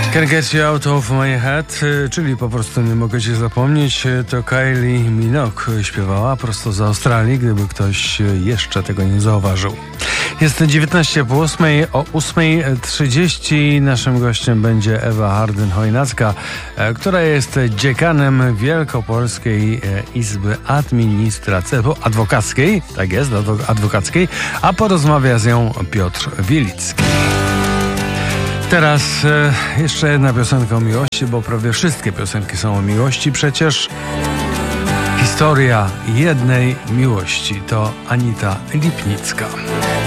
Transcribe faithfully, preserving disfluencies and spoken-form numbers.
Can't Get You Out of My Head, czyli po prostu nie mogę cię zapomnieć, to Kylie Minogue śpiewała prosto z Australii, gdyby ktoś jeszcze tego nie zauważył. Jest dziewiętnaście po ósmej, o ósmej trzydzieści naszym gościem będzie Ewa Hardyn-Chojnacka, która jest dziekanem Wielkopolskiej Izby Administracyjnej, adwokackiej, tak jest, adwokackiej, a porozmawia z nią Piotr Wielicki. Teraz e, jeszcze jedna piosenka o miłości, bo prawie wszystkie piosenki są o miłości. Przecież historia jednej miłości to Anita Lipnicka.